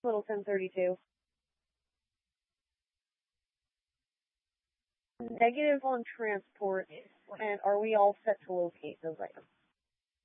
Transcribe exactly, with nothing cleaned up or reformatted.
Little ten thirty-two. Negative on transport, and are we all set to locate those items?